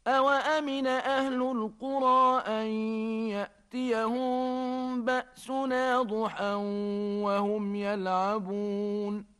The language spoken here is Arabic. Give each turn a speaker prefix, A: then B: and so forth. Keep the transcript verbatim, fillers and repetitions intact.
A: أوأمن أهل القرى أن يأتيهم بأسنا ضحى وهم يلعبون